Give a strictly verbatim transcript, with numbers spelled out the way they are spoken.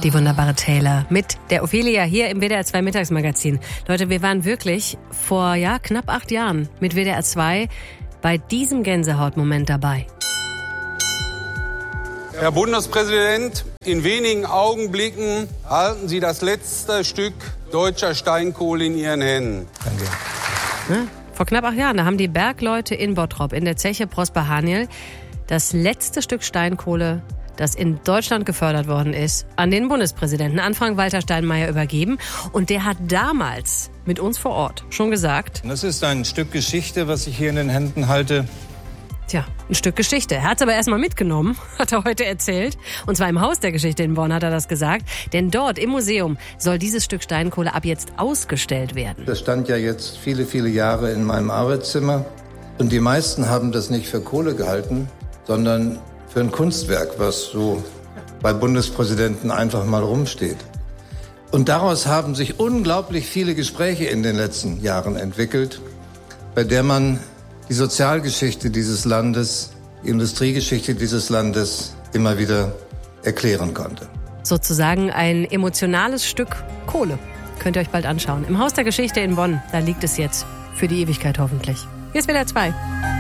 Die wunderbare Taylor mit der Ophelia hier im W D R zwei Mittagsmagazin. Leute, wir waren wirklich vor ja knapp acht Jahren mit W D R zwei bei diesem Gänsehautmoment dabei. Herr Bundespräsident, in wenigen Augenblicken halten Sie das letzte Stück deutscher Steinkohle in Ihren Händen. Danke. Ja, vor knapp acht Jahren, da haben die Bergleute in Bottrop in der Zeche Prosper Haniel das letzte Stück Steinkohle, das in Deutschland gefördert worden ist, an den Bundespräsidenten, an Frank-Walter Steinmeier übergeben. Und der hat damals mit uns vor Ort schon gesagt: Das ist ein Stück Geschichte, was ich hier in den Händen halte. Tja, ein Stück Geschichte. Er hat es aber erstmal mitgenommen, hat er heute erzählt. Und zwar im Haus der Geschichte in Bonn hat er das gesagt. Denn dort im Museum soll dieses Stück Steinkohle ab jetzt ausgestellt werden. Das stand ja jetzt viele, viele Jahre in meinem Arbeitszimmer. Und die meisten haben das nicht für Kohle gehalten, sondern für ein Kunstwerk, was so bei Bundespräsidenten einfach mal rumsteht. Und daraus haben sich unglaublich viele Gespräche in den letzten Jahren entwickelt, bei der man die Sozialgeschichte dieses Landes, die Industriegeschichte dieses Landes immer wieder erklären konnte. Sozusagen ein emotionales Stück Kohle. Könnt ihr euch bald anschauen. Im Haus der Geschichte in Bonn, da liegt es jetzt. Für die Ewigkeit hoffentlich. Hier ist W D R zwei.